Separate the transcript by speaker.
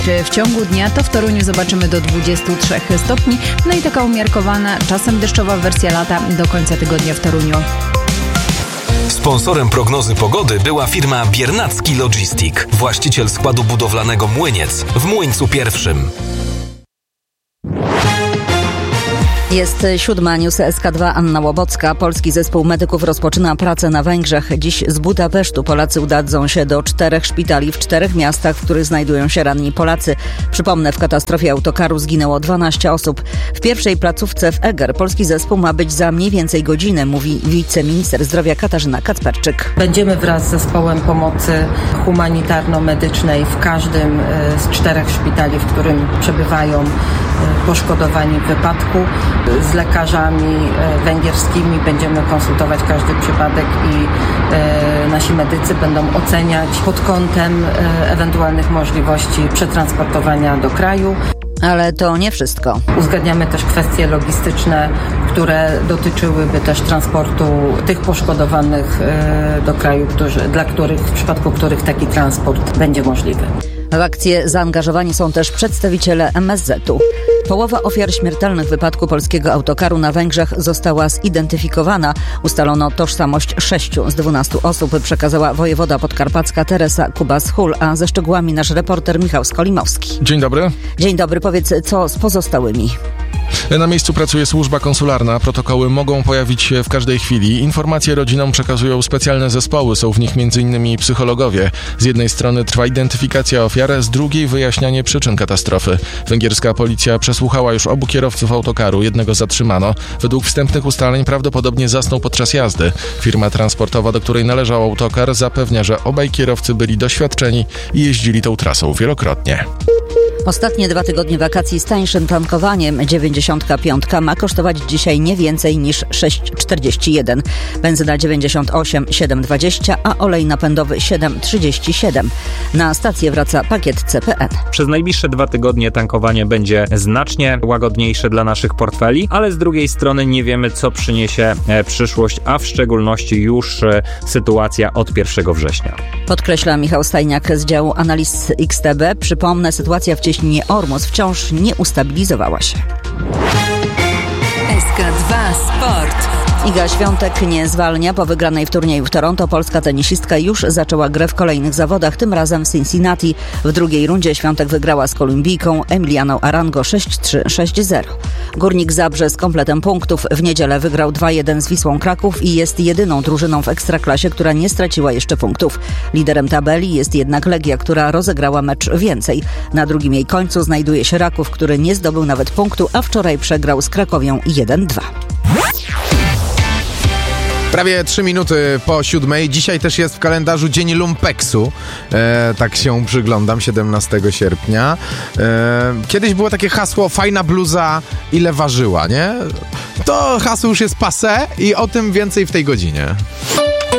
Speaker 1: W ciągu dnia to w Toruniu zobaczymy do 23 stopni, no i taka umiarkowana, czasem deszczowa wersja lata do końca tygodnia w Toruniu.
Speaker 2: Sponsorem prognozy pogody była firma Biernacki Logistic, właściciel składu budowlanego Młyniec w Młyńcu I.
Speaker 3: Jest 7, News SK2, Anna Łobocka. Polski zespół medyków rozpoczyna pracę na Węgrzech. Dziś z Budapesztu Polacy udadzą się do 4 szpitali w 4 miastach, w których znajdują się ranni Polacy. Przypomnę, w katastrofie autokaru zginęło 12 osób. W pierwszej placówce w Eger polski zespół ma być za mniej więcej godzinę, mówi wiceminister zdrowia Katarzyna Kacperczyk.
Speaker 4: Będziemy wraz z zespołem pomocy humanitarno-medycznej w każdym z 4 szpitali, w którym przebywają poszkodowani w wypadku. Z lekarzami węgierskimi będziemy konsultować każdy przypadek i nasi medycy będą oceniać pod kątem ewentualnych możliwości przetransportowania do kraju.
Speaker 3: Ale to nie wszystko.
Speaker 4: Uzgadniamy też kwestie logistyczne, które dotyczyłyby też transportu tych poszkodowanych do kraju, w przypadku których taki transport będzie możliwy.
Speaker 3: W akcję zaangażowani są też przedstawiciele MSZ-u. Połowa ofiar śmiertelnych w wypadku polskiego autokaru na Węgrzech została zidentyfikowana. Ustalono tożsamość 6 z 12 osób, przekazała wojewoda podkarpacka Teresa Kubas-Hul, a ze szczegółami nasz reporter Michał Skolimowski.
Speaker 5: Dzień dobry.
Speaker 3: Dzień dobry, powiedz, co z pozostałymi?
Speaker 5: Na miejscu pracuje służba konsularna. Protokoły mogą pojawić się w każdej chwili. Informacje rodzinom przekazują specjalne zespoły. Są w nich m.in. psychologowie. Z jednej strony trwa identyfikacja ofiar, z drugiej wyjaśnianie przyczyn katastrofy. Węgierska policja przesłuchała już obu kierowców autokaru. Jednego zatrzymano. Według wstępnych ustaleń prawdopodobnie zasnął podczas jazdy. Firma transportowa, do której należał autokar, zapewnia, że obaj kierowcy byli doświadczeni i jeździli tą trasą wielokrotnie.
Speaker 3: Ostatnie 2 tygodnie wakacji z tańszym tankowaniem. 95 ma kosztować dzisiaj nie więcej niż 6,41. Benzyna 98, 7,20, a olej napędowy 7,37. Na stację wraca pakiet CPN.
Speaker 6: Przez najbliższe 2 tygodnie tankowanie będzie znacznie łagodniejsze dla naszych portfeli, ale z drugiej strony nie wiemy, co przyniesie przyszłość, a w szczególności już sytuacja od 1 września.
Speaker 3: Podkreśla Michał Stajniak z działu analiz XTB. Przypomnę, sytuacja w cieśninie Ormus wciąż nie ustabilizowała się.
Speaker 1: SK2 Sport.
Speaker 3: Iga Świątek nie zwalnia. Po wygranej w turnieju w Toronto polska tenisistka już zaczęła grę w kolejnych zawodach, tym razem w Cincinnati. W drugiej rundzie Świątek wygrała z Kolumbijką Emilianą Arango 6-3, 6-0. Górnik Zabrze z kompletem punktów w niedzielę wygrał 2-1 z Wisłą Kraków i jest jedyną drużyną w Ekstraklasie, która nie straciła jeszcze punktów. Liderem tabeli jest jednak Legia, która rozegrała mecz więcej. Na drugim jej końcu znajduje się Raków, który nie zdobył nawet punktu, a wczoraj przegrał z Krakowią 1-2.
Speaker 7: Prawie 3 minuty po 7. Dzisiaj też jest w kalendarzu Dzień Lumpeksu. Tak się przyglądam, 17 sierpnia. Kiedyś było takie hasło fajna bluza, ile ważyła, nie? To hasło już jest passé i o tym więcej w tej godzinie.